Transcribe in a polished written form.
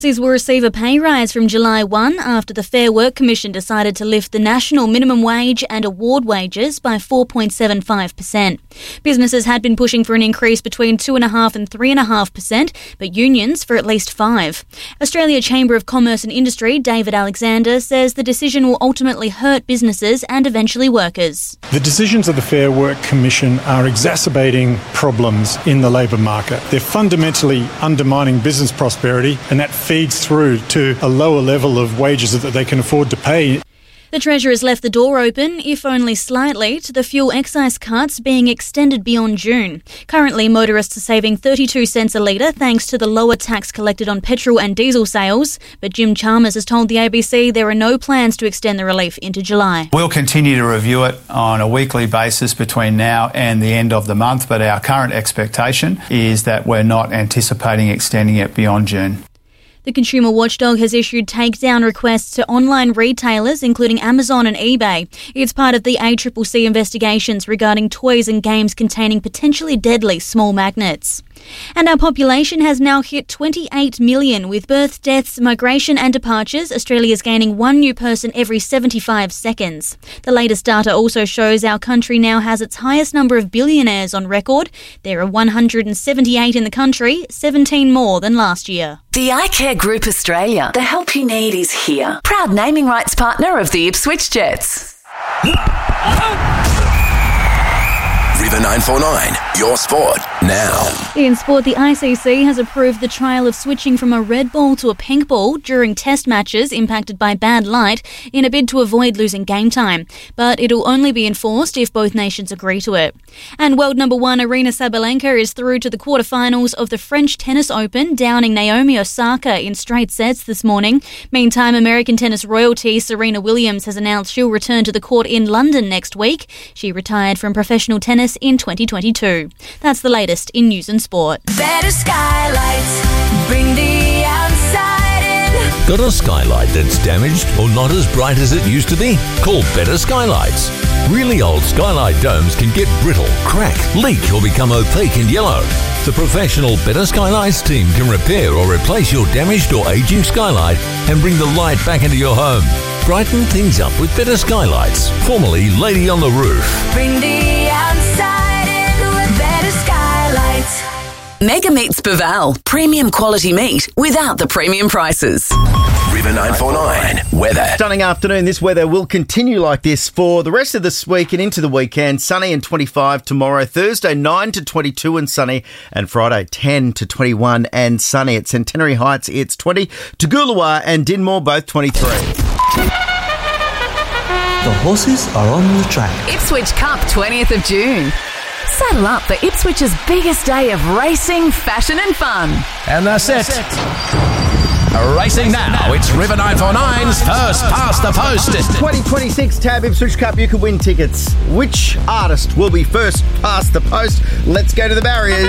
Will receive a pay rise from July 1 after the Fair Work Commission decided to lift the national minimum wage and award wages by 4.75%. Businesses had been pushing for an increase between 2.5% and 3.5%, but unions for at least 5%. Australia Chamber of Commerce and Industry, David Alexander, says the decision will ultimately hurt businesses and eventually workers. The decisions of the Fair Work Commission are exacerbating problems in the labour market. They're fundamentally undermining business prosperity, and that feeds through to a lower level of wages that they can afford to pay. The Treasurer has left the door open, if only slightly, to the fuel excise cuts being extended beyond June. Currently, motorists are saving 32 cents a litre thanks to the lower tax collected on petrol and diesel sales. But Jim Chalmers has told the ABC there are no plans to extend the relief into July. We'll continue to review it on a weekly basis between now and the end of the month, but our current expectation is that we're not anticipating extending it beyond June. The Consumer Watchdog has issued takedown requests to online retailers, including Amazon and eBay. It's part of the ACCC investigations regarding toys and games containing potentially deadly small magnets. And our population has now hit 28 million. With births, deaths, migration and departures, Australia is gaining one new person every 75 seconds. The latest data also shows our country now has its highest number of billionaires on record. There are 178 in the country, 17 more than last year. The iCare Group Australia. The help you need is here. Proud naming rights partner of the Ipswich Jets. River 949, your sport now. In sport, the ICC has approved the trial of switching from a red ball to a pink ball during test matches impacted by bad light in a bid to avoid losing game time. But it'll only be enforced if both nations agree to it. And world number one Aryna Sabalenka is through to the quarterfinals of the French Tennis Open, downing Naomi Osaka in straight sets this morning. Meantime, American tennis royalty Serena Williams has announced she'll return to the court in London next week. She retired from professional tennis in 2022. That's the latest in news and sport. Better skylights, bring the outside in. Got a skylight that's damaged or not as bright as it used to be? Call Better Skylights. Really old skylight domes can get brittle, crack, leak or become opaque and yellow. The professional Better Skylights team can repair or replace your damaged or aging skylight and bring the light back into your home. Brighten things up with Better Skylights, formerly Lady on the Roof. Bring the outside in with Better Skylights. Mega Meats Baval. Premium quality meat without the premium prices. River 949, weather. Stunning afternoon. This weather will continue like this for the rest of this week and into the weekend. Sunny and 25 tomorrow. Thursday, 9 to 22 and sunny. And Friday, 10 to 21 and sunny. At Centenary Heights, it's 20. Toogoolawah and Dinmore, both 23. The horses are on the track. Ipswich Cup, 20th of June. Saddle up for Ipswich's biggest day of racing, fashion and fun. And that's it. Racing now. It's River 949's first past the post. 2026 Tab Ipswich Cup. You can win tickets. Which artist will be first past the post? Let's go to the barriers.